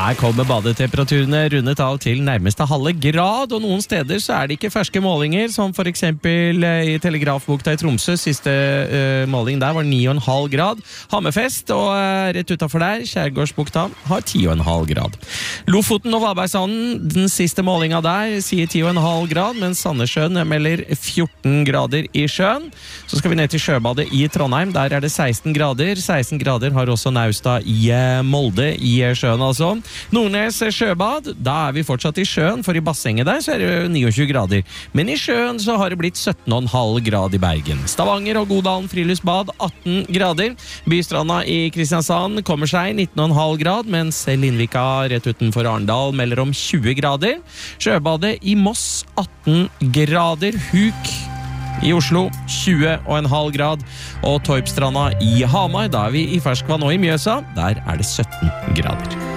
Her kommer badetemperaturene rundet av til nærmeste halve grad, og noen steder så det ikke ferske målinger, som for eksempel i Telegrafbukta i Tromsø. Siste måling der var 9,5 grad. Hammerfest og rett utenfor der, Skjærgårdsbukta, har 10,5 grad. Lofoten og Valbergsanden, den siste målingen der, sier 10,5 grad, mens Sandnessjøen melder 14 grader i sjøen. Så skal vi ned til Sjøbadet i Trondheim, der det 16 grader. 16 grader har også Naustad i Molde i sjøen altså. Nordnes sjøbad, da vi fortsatt i sjøen, for i bassenget der så det 29 grader. Men i sjøen så har det blitt 17,5 grad i Bergen. Stavanger og Godalen friluftsbad 18 grader. Bystranda i Kristiansand kommer seg 19,5 grad, mens Lindvika rett utenfor Arendal melder om 20 grader. Sjøbadet i Moss 18 grader. Huk i Oslo 20,5 grad, og Torpstranda i Hamar, da vi i ferskvann og i Mjøsa, der det 17 grader.